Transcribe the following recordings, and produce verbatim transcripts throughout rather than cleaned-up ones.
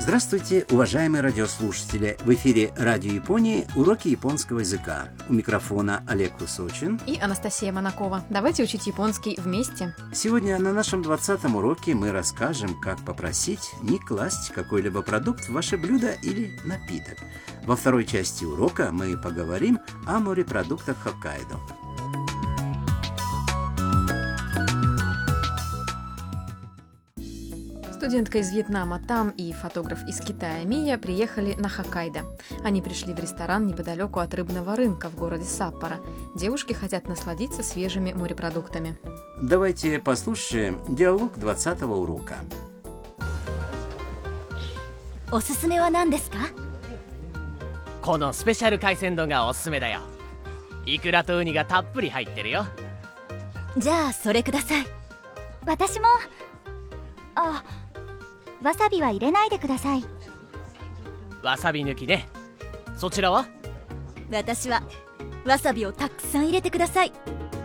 Здравствуйте, уважаемые радиослушатели! В эфире Радио Японии уроки японского языка. У микрофона Олег Высочин и Анастасия Монакова. Давайте учить японский вместе. Сегодня на нашем двадцатом уроке мы расскажем, как попросить не класть какой-либо продукт в ваше блюдо или напиток. Во второй части урока мы поговорим о морепродуктах Хоккайдо. Студентка из Вьетнама Там и фотограф из Китая Мия приехали на Хоккайдо. Они пришли в ресторан неподалеку от рыбного рынка в городе Саппоро. Девушки хотят насладиться свежими морепродуктами. Давайте послушаем диалог двадцатого урока. おすすめは何ですか？ このスペシャル海鮮丼がおすすめだよ。イクラとウニがたっぷり入ってるよ。 じゃあそれください。私も。あ、わさびは入れないでください。 わさび抜きね。そちらは？ 私はわさびをたくさん入れてください。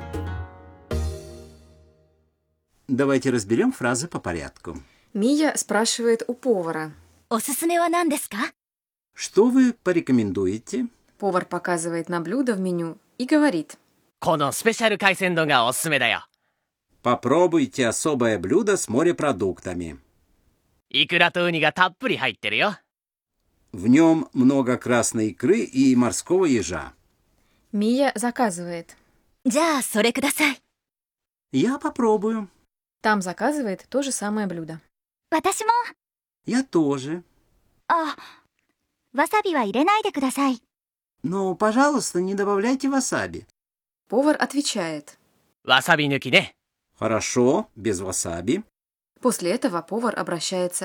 Давайте разберем фразы по порядку. Мия спрашивает у повара. おすすめは何ですか？ Что вы порекомендуете? Повар показывает на блюдо в меню и говорит. このスペシャル海鮮丼がおすすめだよ。 Попробуйте особое блюдо с морепродуктами. イクラとウニがたっぷり入ってるよ。 В нем много красной икры и морского ежа. Мия заказывает. じゃあそれください。 Я попробую. Там заказывает то же самое блюдо. 私も。 Я тоже. あ、わさびは入れないでください。 Но, пожалуйста, не добавляйте васаби. Повар отвечает. わさび抜きね。 Хорошо, без васаби. После этого повар обращается